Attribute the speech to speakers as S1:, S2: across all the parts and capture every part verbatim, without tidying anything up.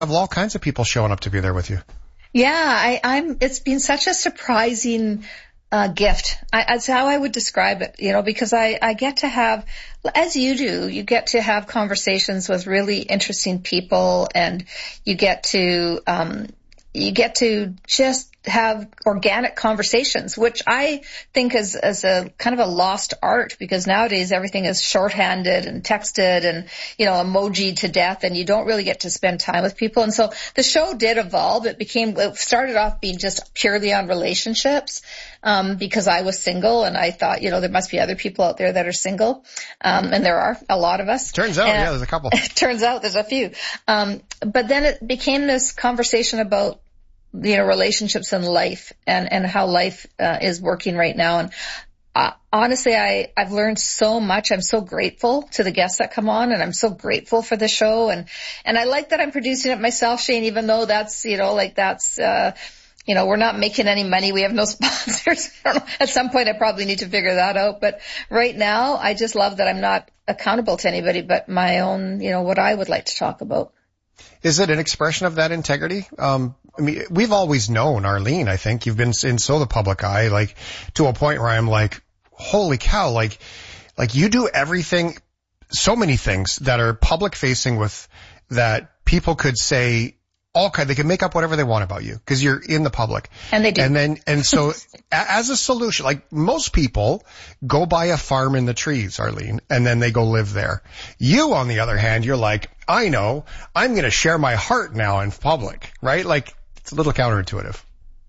S1: Of all kinds of people showing up to be there with you.
S2: Yeah, I, I'm, it's been such a surprising uh, gift. I, that's how I would describe it, you know, because I, I get to have, as you do, you get to have conversations with really interesting people, and you get to, um, you get to just have organic conversations, which I think is, is a kind of a lost art, because nowadays everything is shorthanded and texted and, you know, emoji to death, and you don't really get to spend time with people. And so the show did evolve. It became, it started off being just purely on relationships, um, because I was single and I thought, you know, there must be other people out there that are single. Um, and there are a lot of us.
S1: Turns out,
S2: and
S1: yeah, there's a couple.
S2: Turns out there's a few. Um, but then it became this conversation about, you know, relationships and life, and, and how life uh, is working right now. And uh, honestly, I, I've learned so much. I'm so grateful to the guests that come on, and I'm so grateful for the show. And, and I like that I'm producing it myself, Shane, even though that's, you know, like that's, uh, you know, we're not making any money. We have no sponsors. I don't know. At some point I probably need to figure that out. But right now, I just love that I'm not accountable to anybody but my own, you know, what I would like to talk about.
S1: Is it an expression of that integrity? Um, I mean, we've always known, Arlene, I think you've been in so the public eye, like to a point where I'm like, holy cow, like, like you do everything, so many things that are public facing with that people could say all kind, they can make up whatever they want about you because you're in the public.
S2: And they do.
S1: And then, and so as a solution, like most people go buy a farm in the trees, Arlene, and then they go live there. You, on the other hand, you're like, I know, I'm going to share my heart now in public, right? Like it's a little counterintuitive.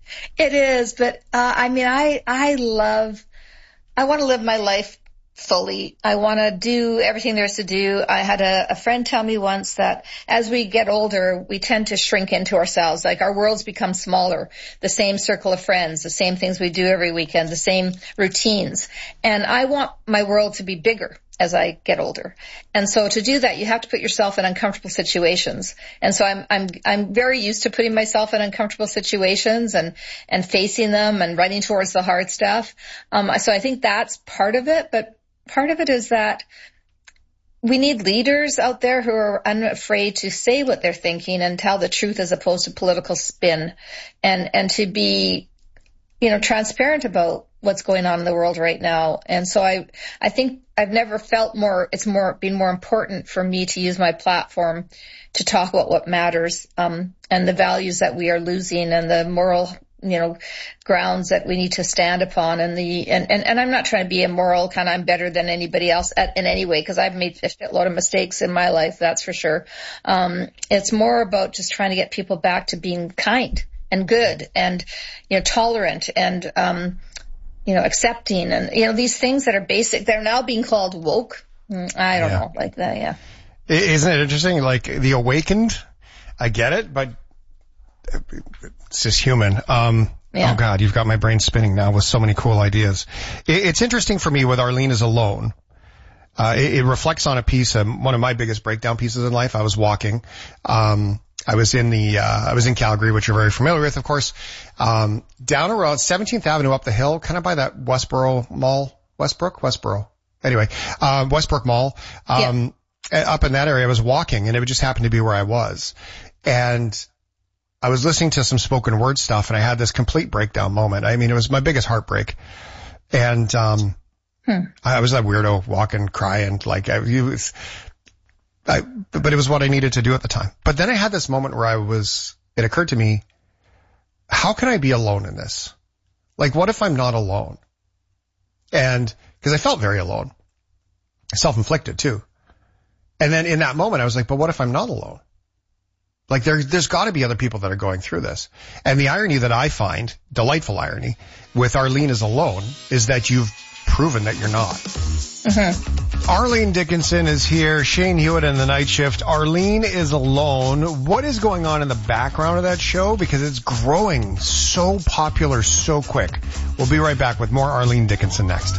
S2: It is, but, uh, I mean, I, I love, I want to live my life fully. I want to do everything there is to do. I had a, a friend tell me once that as we get older, we tend to shrink into ourselves. Like our worlds become smaller, the same circle of friends, the same things we do every weekend, the same routines. And I want my world to be bigger as I get older. And so to do that, you have to put yourself in uncomfortable situations. And so I'm, I'm, I'm very used to putting myself in uncomfortable situations and, and facing them and running towards the hard stuff. Um, so I think that's part of it, but part of it is that we need leaders out there who are unafraid to say what they're thinking and tell the truth as opposed to political spin, and, and to be, you know, transparent about what's going on in the world right now. And so I, I think I've never felt more, it's more, been more important for me to use my platform to talk about what matters, um, and the values that we are losing and the moral, you know, grounds that we need to stand upon, and the, and, and, and I'm not trying to be a moral kind of, I'm better than anybody else at, in any way, because I've made a shitload of mistakes in my life, that's for sure. Um, it's more about just trying to get people back to being kind and good and, you know, tolerant and, um, you know, accepting, and, you know, these things that are basic, they're now being called woke. I don't
S1: yeah.
S2: know, like that, yeah.
S1: Isn't it interesting? Like the awakened, I get it, but it's just human. Um, yeah. Oh God, you've got my brain spinning now with so many cool ideas. It, it's interesting for me with Arlene is Alone. Uh, it, it reflects on a piece, um, one of my biggest breakdown pieces in life. I was walking, um, I was in the, uh, I was in Calgary, which you're very familiar with, of course, um, down around seventeenth Avenue up the hill, kind of by that Westboro Mall, Westbrook, Westboro. Anyway, um, Westbrook Mall, um, yeah. up in that area, I was walking, and it just happened to be where I was. And I was listening to some spoken word stuff, and I had this complete breakdown moment. I mean, it was my biggest heartbreak. And, um, hmm. I was that weirdo walking, crying, like I, it was, I, but it was what I needed to do at the time. But then I had this moment where I was, it occurred to me, how can I be alone in this? Like, what if I'm not alone? And, cause I felt very alone. Self-inflicted too. And then in that moment, I was like, but what if I'm not alone? Like there, there's gotta be other people that are going through this. And the irony that I find, delightful irony, with Arlene is Alone, is that you've proven that you're not. Mm-hmm. Arlene Dickinson is here. Shane Hewitt and the Night Shift. Arlene is Alone. What is going on in the background of that show? Because it's growing so popular so quick. We'll be right back with more Arlene Dickinson next.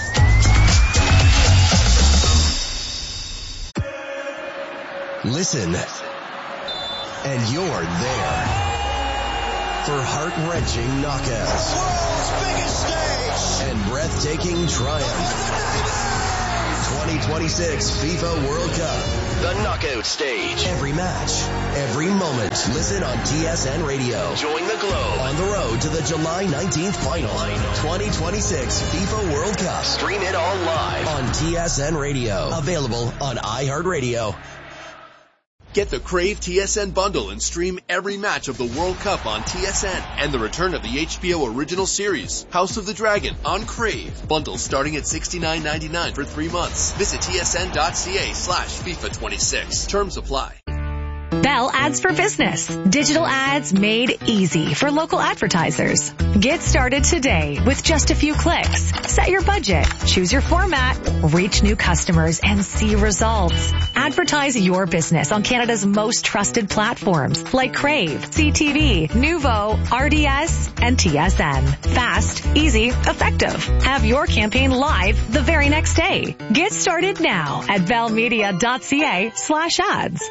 S3: Listen, and you're there for heart-wrenching knockouts.
S4: World's biggest stage
S3: and breathtaking triumph. twenty twenty-six FIFA World Cup The Knockout Stage. Every match, every moment. Listen on T S N Radio. Join the Globe on the road to the July nineteenth final. twenty twenty-six FIFA World Cup. Stream it all live on T S N Radio. Available on iHeartRadio.
S5: Get the Crave T S N bundle and stream every match of the World Cup on T S N and the return of the H B O original series, House of the Dragon, on Crave. Bundles starting at sixty-nine ninety-nine for three months. Visit tsn.ca slash FIFA twenty-six. Terms apply.
S6: Bell Ads for Business. Digital ads made easy for local advertisers. Get started today with just a few clicks. Set your budget, choose your format, reach new customers, and see results. Advertise your business on Canada's most trusted platforms like Crave, C T V, Nuvo, R D S, and T S N. Fast, easy, effective. Have your campaign live the very next day. Get started now at bellmedia.ca slash ads.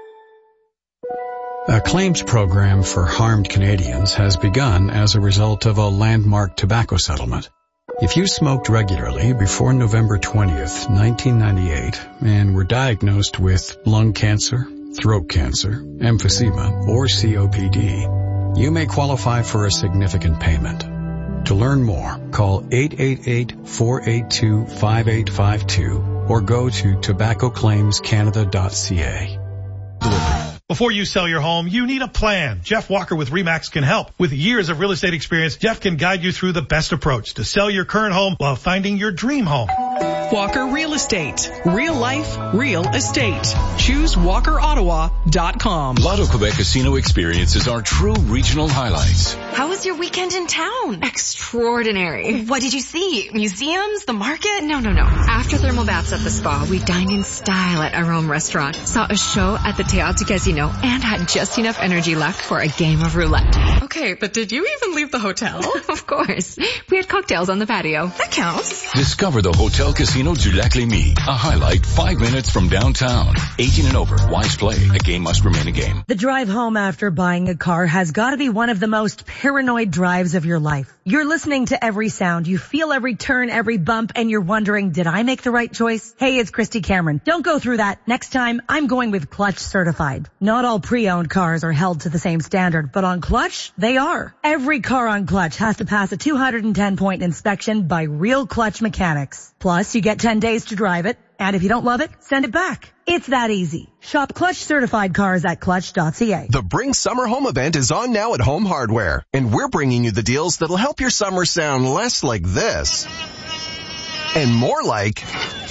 S7: A claims program for harmed Canadians has begun as a result of a landmark tobacco settlement. If you smoked regularly before November twentieth, nineteen ninety-eight, and were diagnosed with lung cancer, throat cancer, emphysema, or C O P D, you may qualify for a significant payment. To learn more, call eight eight eight, four eight two, five eight five two or go to tobacco claims canada dot c a.
S8: Before you sell your home, you need a plan. Jeff Walker with RE/MAX can help. With years of real estate experience, Jeff can guide you through the best approach to sell your current home while finding your dream home.
S9: Walker Real Estate. Real life, real estate. Choose walker ottawa dot com.
S10: Lotto Quebec Casino experiences are true regional highlights.
S11: How was your weekend in town? Extraordinary. What did you see? Museums? The market? No, no, no. After thermal baths at the spa, we dined in style at our own restaurant, saw a show at the Théâtre Casino, and had just enough energy left for a game of roulette.
S9: Okay, but did you even leave the hotel?
S11: Of course. We had cocktails on the patio.
S9: That counts.
S10: Discover the Hotel Casino du Lac-Lémy, a highlight five minutes from downtown. eighteen and over. Wise play. A game must remain a game.
S12: The drive home after buying a car has got to be one of the most paranoid drives of your life. You're listening to every sound. You feel every turn, every bump, and you're wondering, did I make the right choice? Hey, it's Christy Cameron. Don't go through that. Next time, I'm going with Clutch Certified. Not all pre-owned cars are held to the same standard, but on Clutch, they are. Every car on Clutch has to pass a two hundred ten point inspection by real Clutch mechanics. Plus, you get ten days to drive it, and if you don't love it, send it back. It's that easy. Shop Clutch certified cars at clutch dot c a.
S13: The Bring Summer Home event is on now at Home Hardware, and we're bringing you the deals that'll help your summer sound less like this and more like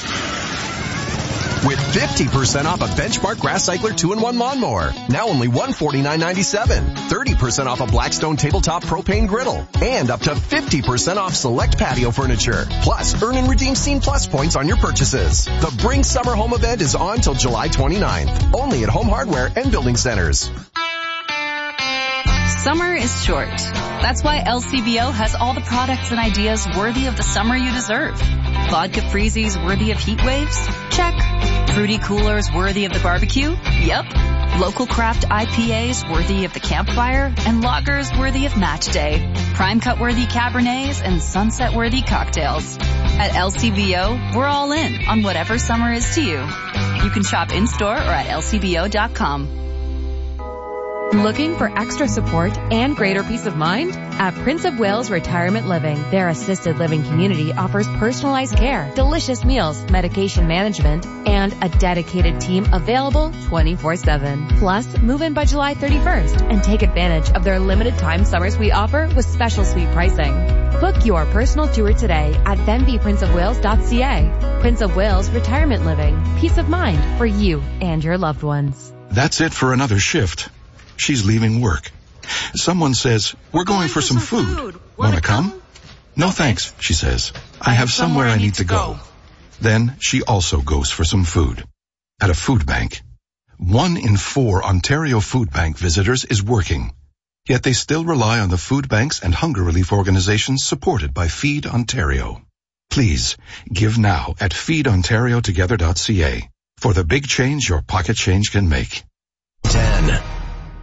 S13: with fifty percent off a Benchmark Grass Cycler two in one lawnmower, now only one hundred forty-nine ninety-seven. thirty percent off a Blackstone tabletop propane griddle, and up to fifty percent off select patio furniture. Plus, earn and redeem Scene Plus points on your purchases. The Bring Summer Home event is on till July twenty-ninth, only at Home Hardware and Building Centers.
S14: Summer is short. That's why L C B O has all the products and ideas worthy of the summer you deserve. Vodka freezies worthy of heat waves? Check. Fruity coolers worthy of the barbecue? Yep. Local craft I P As worthy of the campfire? And lagers worthy of match day. Prime cut worthy Cabernets and sunset worthy cocktails. At L C B O, we're all in on whatever summer is to you. You can shop in-store or at L C B O dot com.
S15: Looking for extra support and greater peace of mind? At Prince of Wales Retirement Living, their assisted living community offers personalized care, delicious meals, medication management, and a dedicated team available twenty-four seven. Plus, move in by July thirty-first and take advantage of their limited time summer suite offer with special suite pricing. Book your personal tour today at venby prince of wales dot c a. Prince of Wales Retirement Living. Peace of mind for you and your loved ones.
S16: That's it for another shift. She's leaving work. Someone says, we're going, going for, for some, some food. food. Wanna come? come? No thanks, she says. I have somewhere I need to go. go. Then she also goes for some food. At a food bank. One in four Ontario Food Bank visitors is working. Yet they still rely on the food banks and hunger relief organizations supported by Feed Ontario. Please, give now at feed ontario together dot c a for the big change your pocket change can make.
S3: ten,